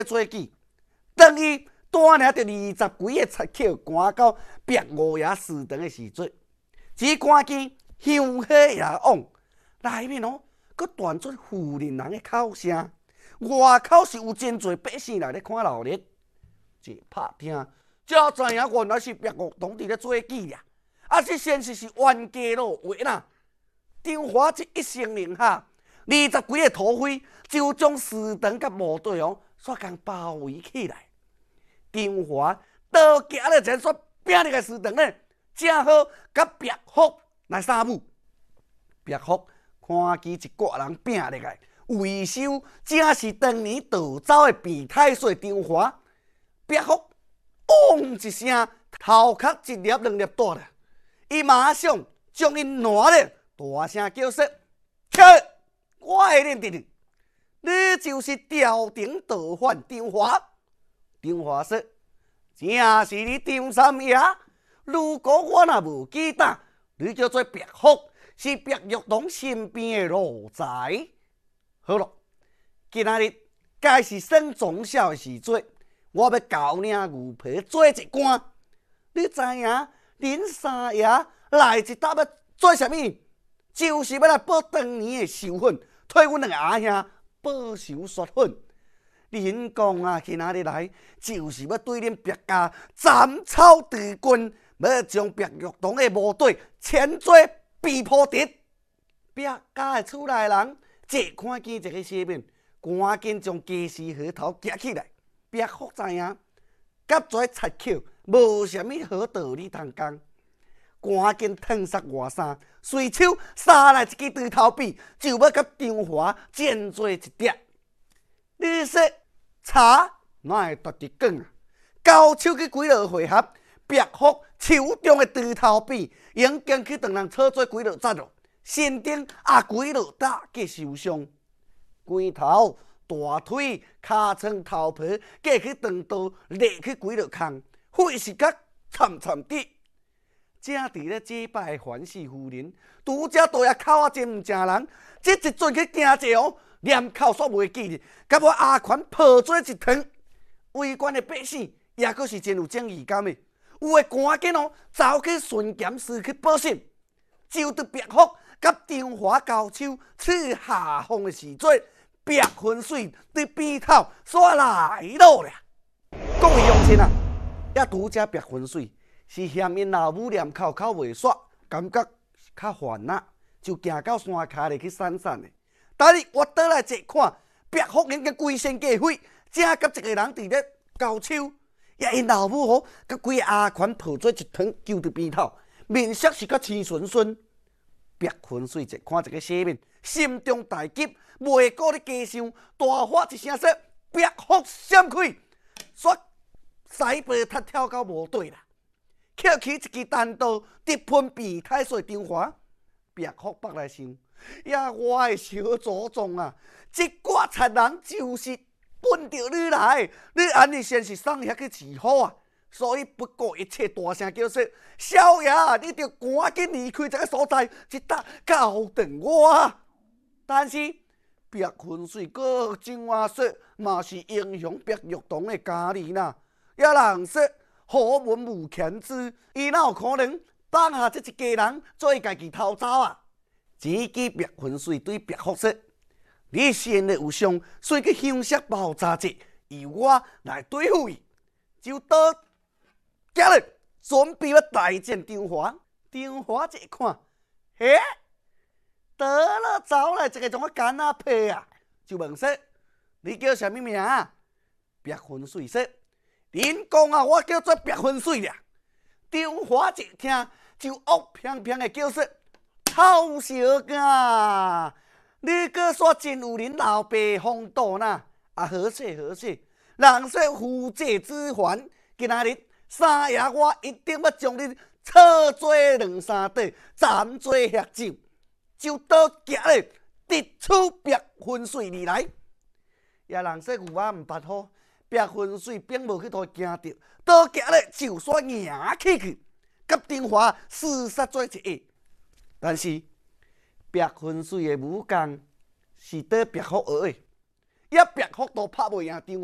做记，等于带领着20几个贼寇赶到白五爷祠堂的时阵，只看见香火也旺，内面佫传出妇人人的哭声，外口是有真侪百姓来咧看闹热。一拍听，才知影原来是白玉堂伫咧做记俩，是现实是冤家路话啦。张华这一声令下，20几个土匪就将祠堂甲墓地煞共包围起来。张华倒行了前煞拼入个祠堂呢，正好甲白福来相母。白福看见一挂人拼入来，为首正是当年逃走的变太岁张华。白福嗡一声，头壳一粒两粒大了，伊马上将因拿了，大声叫说：“切！我会认得你，你就是朝廷盗犯张华。”张华说：“正是你张三爷。如果我若无记错，你叫做白福，是白玉堂身边的奴才。好了，今仔日该是升中孝的时阵。我要教领牛皮做一官，你知影？恁三爷来一搭要做啥物？就是要来报当年的仇恨，替阮两个阿兄报仇雪恨。恁讲啊，今仔日来就是要对恁白家斩草除根，要将白玉堂的墓地迁做避破敌。白家的厝内人一看见这个新闻，赶紧将家私河头夹起来。白福知影，甲跩贼寇无啥物好道理通讲，赶紧褪杀外衫，随手杀来一支长头笔，就要甲张华剪做一碟。你说茶哪会夺得讲啊？交手去几落回合，白福手中的长头笔已经去当人操做几落节咯，身顶也几落打给受伤，肩头。大腿、尻川、头皮，过去长刀裂去几落空，血是甲惨惨的。正伫咧祭拜的范氏夫人，拄则倒也口真毋正人，这一阵去惊者念口煞袂记哩，甲我阿权破做一团。围观的百姓也阁是真有正义感的，有诶赶紧走去巡检司去报信，就伫白福甲张华交手刺下风的时阵。白云水伫边头煞来了咧。各位乡亲啊，也拄则白云水是嫌因老母念口袂煞，感觉较烦恼，就行到山骹里去散散的。但是我倒来一看，白福已经规身皆毁，正甲一个人伫咧交手，也因老母甲几个阿权抱做一团，揪伫边头，面色是较青顺顺。白云水一看这个新闻，心中大急。袂顾你家乡，大喊一声说：“白福闪开！”煞西北踢跳到无对啦，捡起一支单刀，直喷变太岁张华。白福北来想，呀，我的小祖宗啊，这挂贼人就是奔着你来，你安尼先是送遐去治好啊！所以不顾一切，大声叫说：“少爷，你着赶紧离开这个所在，一搭交等我。”但是白云水个真话说，嘛是英雄白玉堂的家人啦。也人说好文无谦之，伊哪有可能放下这一家人，做伊家己偷走啊？只记白云水对白福说：“你先日有伤，所去香色爆炸节，由我来对付伊。”就倒今日准备要大战张华。张华一看，嘿！得了，走来一个种干仔皮啊！就问说：“你叫啥物名？”白云水说：“恁讲啊，我叫做白云水俩。”张华一听，就恶偏偏的叫说：“臭小子，你个煞真有恁老爸风度呐！啊，好势好势，人说父债子还，今仔日三爷我一定要将你错做两三顿，斩做血酒。”就倒行咧，直取白云水而来。也人说牛仔毋捌好，白云水并无去互惊着，倒行咧就煞赢起去，甲张华厮杀做一下。但是白云水的武功是对白福学的，也白福都拍袂赢张华，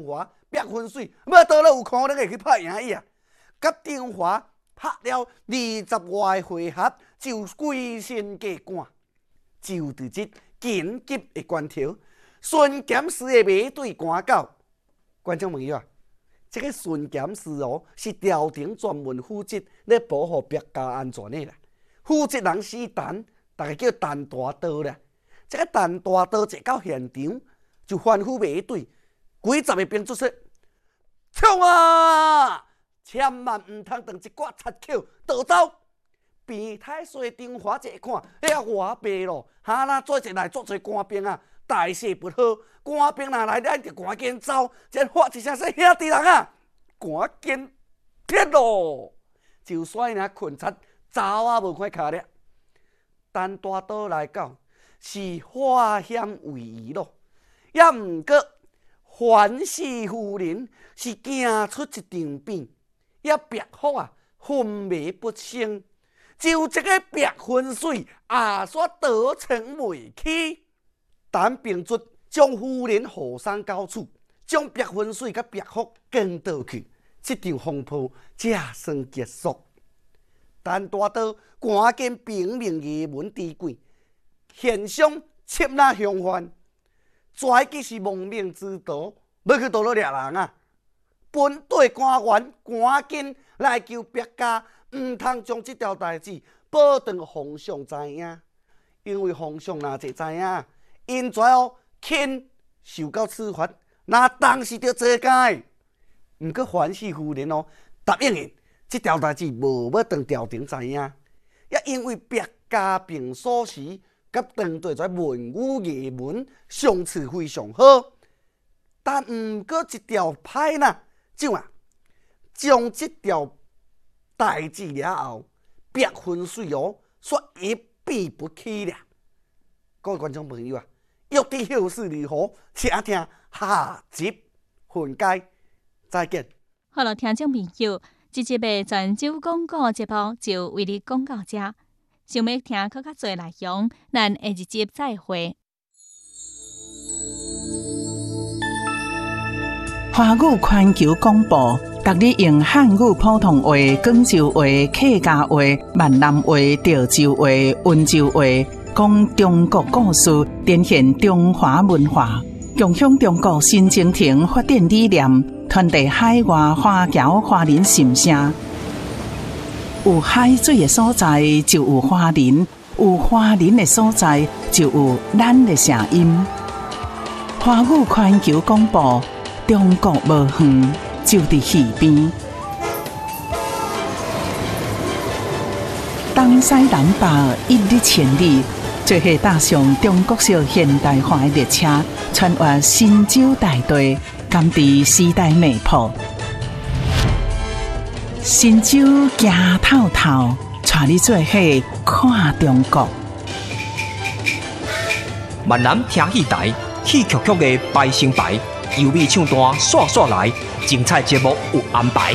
白云水，要倒了有可能会去拍赢伊啊！甲中华拍了20外回合，就归身过关。就伫即紧急的关头，孙检视的马队赶到。观众朋友啊，这个孙检视哦，是朝廷专门负责咧保护国家安全的啦。负责人是陈，大家叫陈大刀啦。这个陈大刀一到现场，就吩咐马队几十个兵出说：冲啊！千万唔通当一挂插口逃走。边太岁中华一看，哎呀，我白咯！哈那做一来做一官兵啊，大事不好！官兵若来，咱就赶紧走。才发一声说：兄弟人啊，赶紧撇咯！就甩那困贼走啊，无看卡了。陈大刀来讲是化险为夷咯，也毋过环氏夫人是惊出一场变，也白虎啊昏迷不醒。就这个白云水也煞得逞未起，陈平卒将夫人护送到厝，将白云水甲白虎跟倒去，这场风波才算结束。陈大刀赶紧平明衙门知鬼，现场緝拿凶犯，跩记是亡命之徒，要去倒落掠人啊！本队官员赶紧来求白家。唔通将这条代志报让皇上知影，因为皇上若就知影，因才要肯受到处罚，那当时就做假。毋过范氏夫人哦，答应因，这条代志无要让朝廷知影，也因为白家平所时，甲当地在文武衙门相处非常好，但毋过一条歹呐，怎啊？将这条代志了后，白云水哦，煞一变不起了。各位观众朋友啊，欲知后事如何，请听下集分解。再见。 好了，听众朋友，这集的泉州广告节目就为你讲到这。想要听更较多内容，咱下一集再会。 华语环球广播，逐日用汉语普通话、广州话、客家话、闽南话、潮州话、温州话，讲中国故事，展现中华文化，共享中国新征程发展理念，传递海外华侨华人心声。有海水的所在，就有华人；有华人的所在，就有咱的声音。华语环球广播。中国无远，就伫耳边。东西南北一日千里，做伙踏上中国式现代化的列车，穿越神州大地，甘伫时代脉搏。神州行透透，带你做伙看中国。 闽南听戏台，戏曲曲的排成排。优美唱段刷刷来，精彩节目有安排。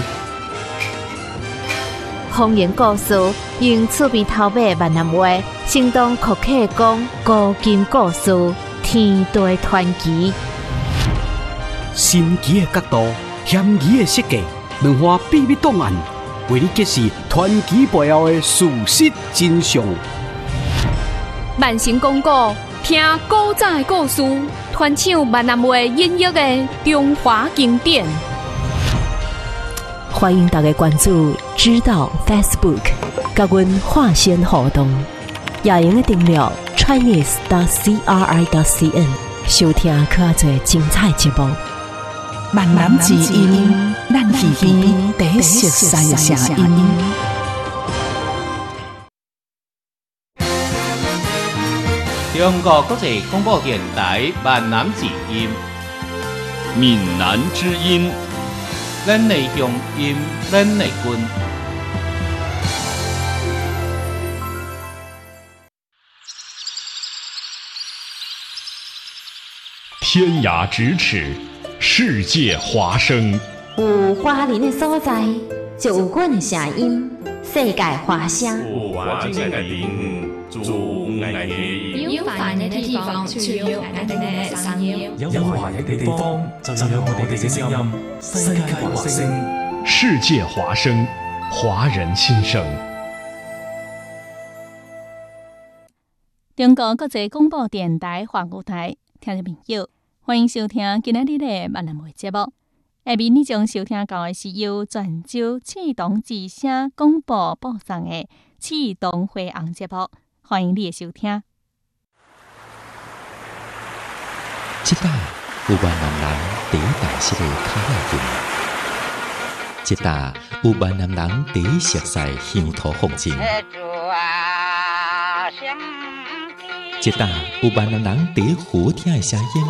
方言故事用厝边头尾闽南话，生动可客讲古今故事，天地传奇。 神奇的角度，险疑的设计，两化秘密档案，为你揭示传奇背后的事实真相。 万成广告，听古早的故事。传唱闽南话音乐的中华经典， 欢迎大家关注知道 Facebook， 甲阮化身互动，也用个订阅 Chinese.CRI.CN， 收听较侪精彩节目。 闽南之音，咱耳边第一熟悉的声音。 中国国际广播电台闽南之音， 闽南之音， 咱的乡音，咱的根。 天涯咫尺，世界华声。 有华人的所在，就有阮的声音，世界华声。 有华人的灵，主爱的有繁荣的地方就有我哋嘅聲音， 有華人嘅地方就有我哋嘅聲音。世界華聲， 世界華聲，華人心聲。 中國國際廣播電台華語台，聽眾朋友，歡迎收聽今日嘅閩南話節目。下面你將收聽到嘅是由泉州啟東之聲廣播播送嘅啟東會紅節目，歡迎你嘅收聽。 這搭有越南人第一大式嘅卡拉店，這搭有越南人第一熟悉鄉土風情，這搭有越南人第一好聽嘅聲音，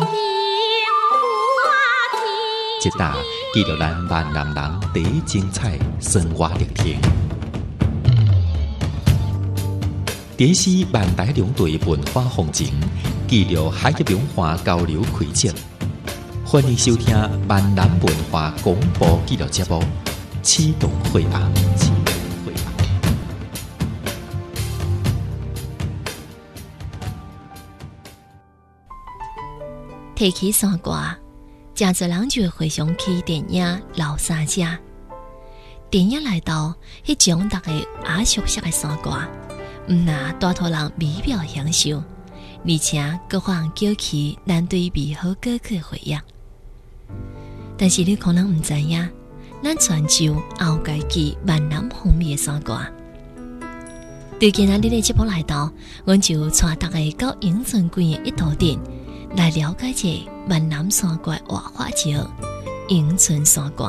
這搭記錄咱越南人第一精彩生活歷程。這是越台兩隊文化風情，記錄海峽文化交流軌跡。歡迎收聽越南文化廣播紀錄節目《啟東會紅》。 提起山歌，真多人就會回想起電影《老三姐》。電影來到，迄種大家也熟悉的山歌，毋那大肚人美妙享受，而且各方叫起咱對美好歌曲的回憶。但是你可能毋知影，咱泉州也有家己越南風味的山歌。對今仔日的節目來到，阮就帶大家到永春區的一道店來了解這越南山歌活化石永春山歌。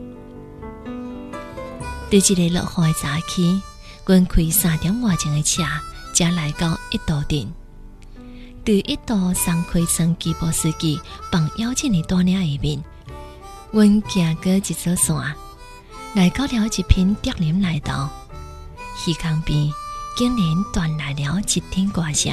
對這個落雨的早起，阮開3點外鐘的車，才來到一道店。對一道松開村吉布斯基放邀請的大嶺下面，阮行過一座山，來到了一片竹林內頭，魚缸邊竟然傳來了一聽歌聲。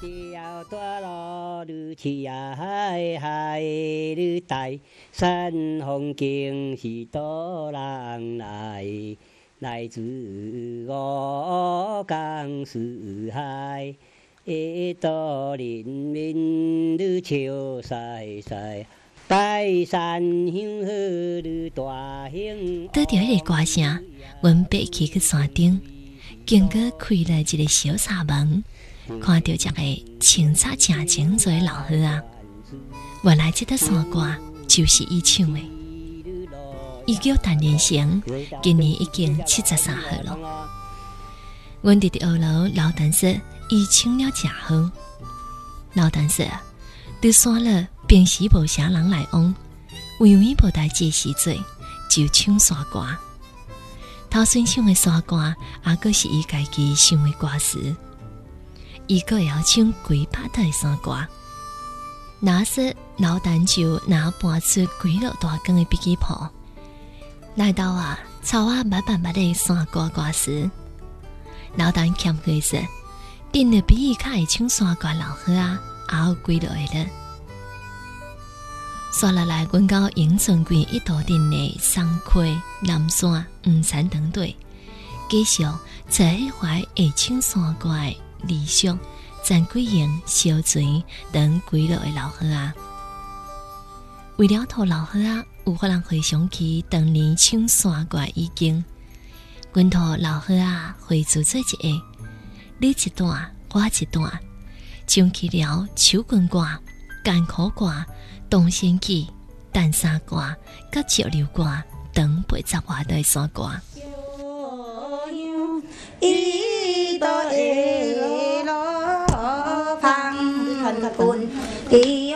山風景是多人來自我江四海，一道人民的笑曬曬，大山雄河的大興。得到迄個歌聲，阮爬起去山頂，經過開了一個小茶門，看到一個清澈正清楚的老河啊！原來這個山歌就是伊唱的。伊叫陳連成，今年已經73歲了。阮佇二樓老陳說，伊唱了真好。老陳說，在山路平時無啥人來往，唯唯無代誌時節，就唱山歌。頭先唱的山歌，也閣是伊家己想的歌詞。伊閣會曉唱幾百套的山歌。那時老陳就拿搬出幾落大間的筆記簿。來到抄我密的山歌歌詞，老陳謙虛說：“定了比伊較會唱山歌老伙也有幾落個了。”刷落來，阮到永春區一道店的松溪、南山、吳山等地，繼續在迄懷會唱山歌的李叔、詹桂英、小水等幾落個老伙仔。為了互老伙仔有法人回想起當年唱山歌意境，阮互老伙仔回組做一個，你一段我一段，唱起了秋棍歌、艱苦歌、東仙記、淡沙歌、甲石榴歌等80多的山歌。一朵一路放盤。